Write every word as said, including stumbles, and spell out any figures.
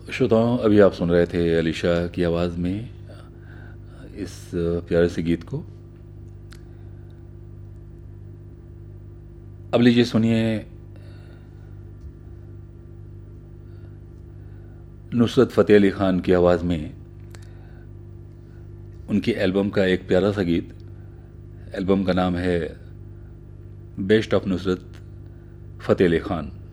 श्रोताओं, अभी आप सुन रहे थे अलीशा की आवाज़ में इस प्यारे से गीत को। अब लीजिए सुनिए नुसरत फ़तेह अली ख़ान की आवाज़ में उनकी एल्बम का एक प्यारा सा गीत। एल्बम का नाम है बेस्ट ऑफ नुसरत फ़तेह अली ख़ान।